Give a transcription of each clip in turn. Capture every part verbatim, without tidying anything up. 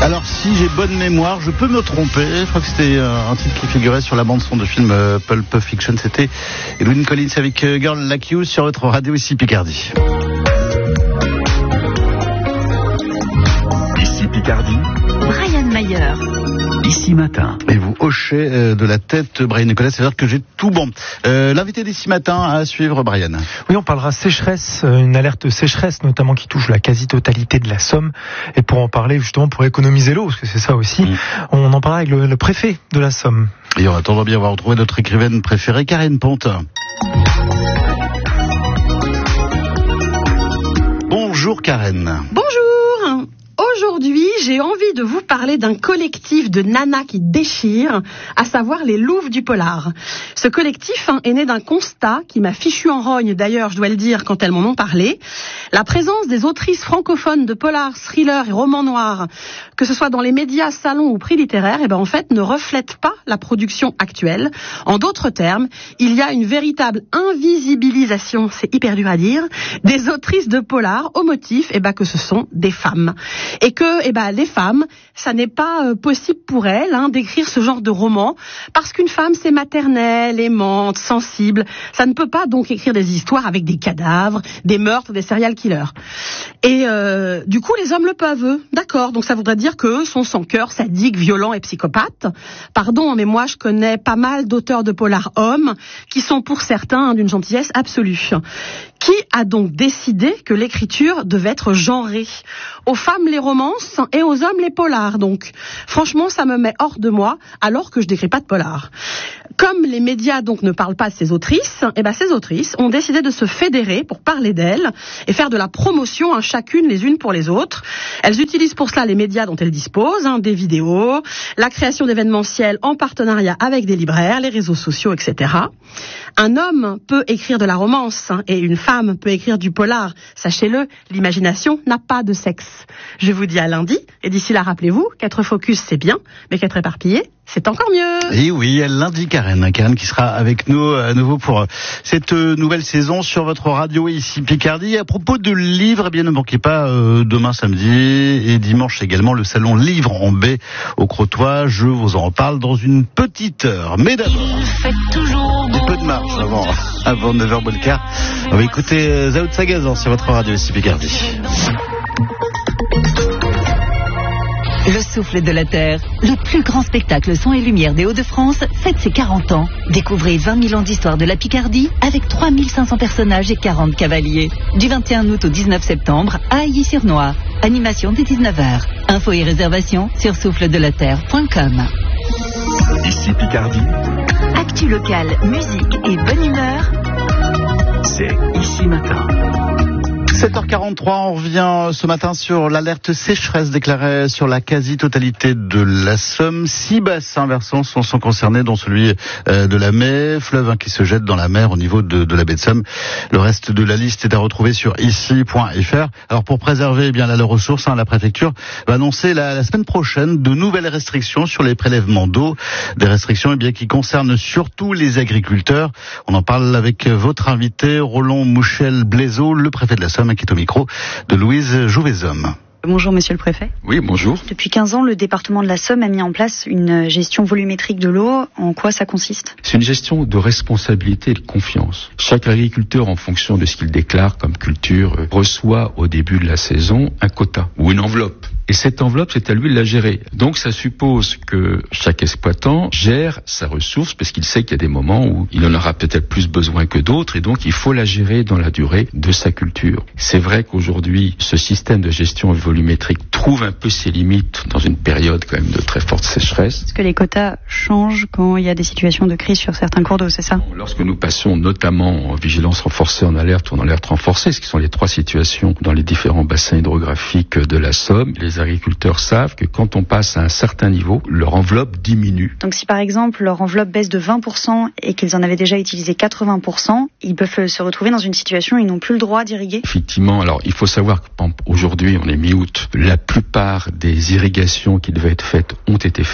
Alors si j'ai bonne mémoire, je peux me tromper. Je crois que c'était un titre qui figurait sur la bande-son de film Pulp Fiction. C'était Edwyn Collins avec Girl Like You sur votre radio ici Picardie. Ici Picardie. Brian Mayer. Ici Matin. Et vous hochez euh, de la tête, Brian Nicolas, c'est-à-dire que j'ai tout bon. Euh, L'invité d'ici Matin à suivre, Brian. Oui, on parlera sécheresse, une alerte sécheresse notamment qui touche la quasi-totalité de la Somme. Et pour en parler, justement, pour économiser l'eau, parce que c'est ça aussi, mmh. on en parlera avec le, le préfet de la Somme. Et en attendant bien, on va retrouver notre écrivaine préférée, Karen Ponte. Bonjour Karen. Bonjour. Aujourd'hui, j'ai envie de vous parler d'un collectif de nanas qui déchirent, à savoir les Louves du Polar. Ce collectif hein, est né d'un constat qui m'a fichu en rogne, d'ailleurs, je dois le dire, quand elles m'en ont parlé. La présence des autrices francophones de polar, thrillers et romans noirs, que ce soit dans les médias, salons ou prix littéraires, eh ben, en fait, ne reflète pas la production actuelle. En d'autres termes, il y a une véritable invisibilisation, c'est hyper dur à dire, des autrices de polar au motif eh ben, que ce sont des femmes. Et que, eh ben, les femmes, ça n'est pas euh, possible pour elles hein, d'écrire ce genre de roman, parce qu'une femme, c'est maternelle, aimante, sensible. Ça ne peut pas donc écrire des histoires avec des cadavres, des meurtres, des serial killers. Et euh, du coup, les hommes le peuvent, eux. D'accord, donc ça voudrait dire qu'eux sont sans cœur, sadiques, violents et psychopathes. Pardon, mais moi, je connais pas mal d'auteurs de polar hommes qui sont pour certains hein, d'une gentillesse absolue. Qui a donc décidé que l'écriture devait être genrée? Aux femmes les romances et aux hommes les polars. Donc, franchement, ça me met hors de moi, alors que je n'écris pas de polar. Comme les médias donc ne parlent pas de ces autrices, eh ben ces autrices ont décidé de se fédérer pour parler d'elles et faire de la promotion hein, chacune les unes pour les autres. Elles utilisent pour cela les médias dont elles disposent, hein, des vidéos, la création d'événementiels en partenariat avec des libraires, les réseaux sociaux, et cetera. Un homme peut écrire de la romance hein, et une femme peut écrire du polar. Sachez-le, l'imagination n'a pas de sexe. Je vous dis à lundi, et d'ici là, rappelez-vous, qu'être focus, c'est bien, mais qu'être éparpillé, c'est encore mieux. Et oui, elle lundi, Karen. Karen qui sera avec nous à nouveau pour cette nouvelle saison sur votre radio ici Picardie. À propos de livres, eh bien ne manquez pas euh, demain samedi et dimanche également le salon Livre en baie au Crotoy. Je vous en reparle dans une petite heure. Mais d'abord, un peu de marche avant, avant neuf heures moins le quart. On va écouter Zao de Sagazan sur votre radio ici Picardie. Le souffle de la Terre, le plus grand spectacle son et lumière des Hauts-de-France, fête ses quarante ans. Découvrez vingt mille ans d'histoire de la Picardie avec trois mille cinq cents personnages et quarante cavaliers. Du vingt et un août au dix-neuf septembre à Ailly-sur-Noire. Animation dès dix-neuf heures. Infos et réservations sur souffle de la terre point com. Ici Picardie. Actu locale, musique et bonne humeur. C'est Ici Matin. sept heures quarante-trois, on revient ce matin sur l'alerte sécheresse déclarée sur la quasi-totalité de la Somme. Six bassins versants sont, sont concernés, dont celui euh, de la Mai, fleuve hein, qui se jette dans la mer au niveau de, de la baie de Somme. Le reste de la liste est à retrouver sur ici point f r. Alors pour préserver eh bien la ressource, hein, la préfecture va annoncer la, la semaine prochaine de nouvelles restrictions sur les prélèvements d'eau. Des restrictions eh bien qui concernent surtout les agriculteurs. On en parle avec votre invité, Roland Mouchel-Blaiseau, le préfet de la Somme, qui est au micro de Louise Jouvezhomme. Bonjour Monsieur le Préfet. Oui, bonjour. Depuis quinze ans, le département de la Somme a mis en place une gestion volumétrique de l'eau. En quoi ça consiste ? C'est une gestion de responsabilité et de confiance. Chaque agriculteur, en fonction de ce qu'il déclare comme culture, reçoit au début de la saison un quota ou une enveloppe. Et cette enveloppe, c'est à lui de la gérer. Donc ça suppose que chaque exploitant gère sa ressource parce qu'il sait qu'il y a des moments où il en aura peut-être plus besoin que d'autres et donc il faut la gérer dans la durée de sa culture. C'est vrai qu'aujourd'hui, ce système de gestion volumétrique trouve un peu ses limites dans une période quand même de très forte sécheresse. Est-ce que les quotas changent quand il y a des situations de crise sur certains cours d'eau, c'est ça ? Lorsque nous passons notamment en vigilance renforcée, en alerte ou en alerte renforcée, ce qui sont les trois situations dans les différents bassins hydrographiques de la Somme, les agriculteurs savent que quand on passe à un certain niveau, leur enveloppe diminue. Donc si par exemple leur enveloppe baisse de vingt pour cent et qu'ils en avaient déjà utilisé quatre-vingts pour cent, ils peuvent se retrouver dans une situation où ils n'ont plus le droit d'irriguer ? Effectivement, alors il faut savoir qu'aujourd'hui, on est mi-août, la plupart des irrigations qui devaient être faites ont été faites.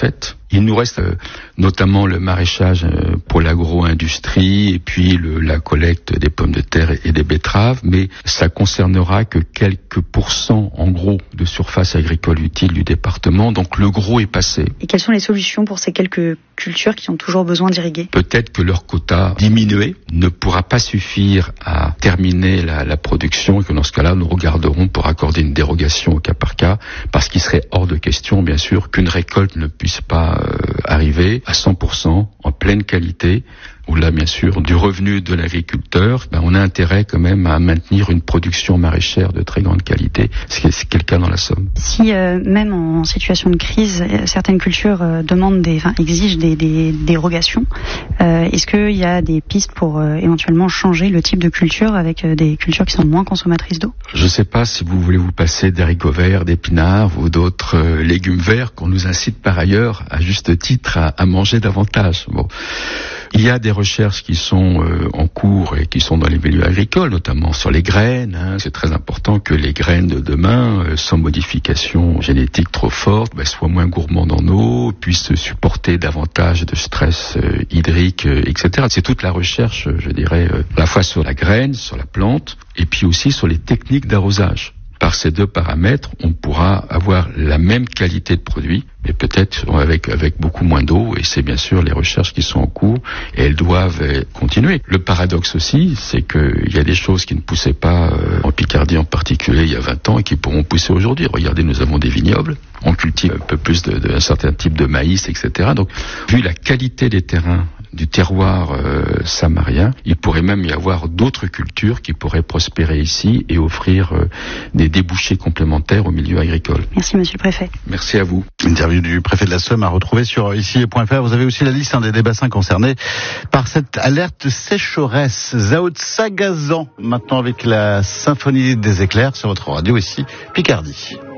Il nous reste euh, notamment le maraîchage euh, pour l'agro-industrie et puis le, la collecte des pommes de terre et, et des betteraves, mais ça concernera que quelques pourcents en gros de surface agricole utile du département, donc le gros est passé. Et quelles sont les solutions pour ces quelques cultures qui ont toujours besoin d'irriguer? Peut-être que leur quota diminué ne pourra pas suffire à terminer la, la production et que dans ce cas-là, nous regarderons pour accorder une dérogation au cas par cas, parce qu'il serait hors de question, bien sûr, qu'une récolte ne puisse pas euh, arriver à cent pour cent en pleine qualité, où là, bien sûr, du revenu de l'agriculteur, ben, on a intérêt quand même à maintenir une production maraîchère de très grande qualité, ce qui est, ce qui est le cas dans la Somme. Si euh, même en situation de crise, certaines cultures euh, demandent des, enfin, exigent des, des dérogations, euh, est-ce qu'il y a des pistes pour euh, éventuellement changer le type de culture avec euh, des cultures qui sont moins consommatrices d'eau? Je ne sais pas si vous voulez vous passer d'haricots verts, d'épinards ou d'autres euh, légumes verts qu'on nous incite par ailleurs, à juste titre, à, à manger davantage. Bon. Il y a des recherches qui sont euh, en cours et qui sont dans les milieux agricoles, notamment sur les graines. Hein. C'est très important que les graines de demain, euh, sans modification génétique trop forte, ben, soient moins gourmandes en eau, puissent supporter davantage de stress euh, hydrique, euh, et cetera. C'est toute la recherche, je dirais, euh, à la fois sur la graine, sur la plante, et puis aussi sur les techniques d'arrosage. Par ces deux paramètres, on pourra avoir la même qualité de produit, mais peut-être avec avec beaucoup moins d'eau, et c'est bien sûr les recherches qui sont en cours, et elles doivent continuer. Le paradoxe aussi, c'est qu'il y a des choses qui ne poussaient pas, euh, en Picardie en particulier, il y a vingt ans, et qui pourront pousser aujourd'hui. Regardez, nous avons des vignobles, on cultive un peu plus de, de un certain type de maïs, et cetera. Donc, vu la qualité des terrains, du terroir euh, samarien, il pourrait même y avoir d'autres cultures qui pourraient prospérer ici et offrir euh, des débouchés complémentaires au milieu agricole. Merci monsieur le préfet. Merci à vous. Interview du préfet de la Somme à retrouver sur ici point F R. Vous avez aussi la liste hein, des, des bassins concernés par cette alerte sécheresse. Zao de Sagazan, maintenant avec la symphonie des éclairs sur votre radio ici, Picardie.